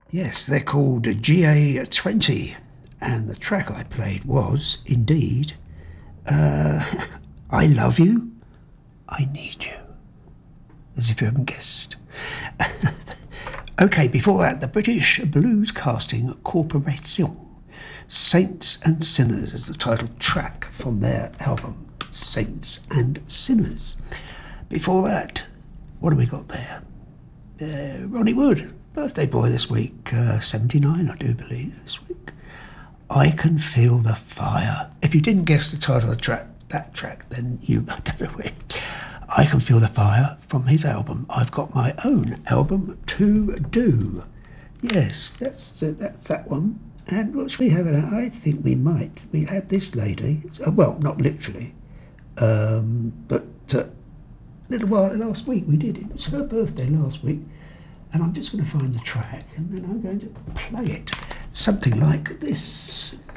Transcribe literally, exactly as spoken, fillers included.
Yes, they're called G A twenty, and the track I played was, indeed, uh, I Love You, I Need You. As if you haven't guessed. Okay, before that, the British Blues Casting Corporation, Saints and Sinners is the title track from their album, Saints and Sinners. Before that, what have we got there? Uh, Ronnie Wood, birthday boy this week, uh, seventy-nine, I do believe, this week. I Can Feel the Fire. If you didn't guess the title of the track, that track, then you, I don't know where. I Can Feel the Fire from his album. I've got my own album to do. Yes, that's uh, that's that one. And what should we have? I think we might. We had this lady. Uh, well, not literally, um, but uh, a little while last week we did. It was her birthday last week, and I'm just going to find the track, and then I'm going to play it. Something like this.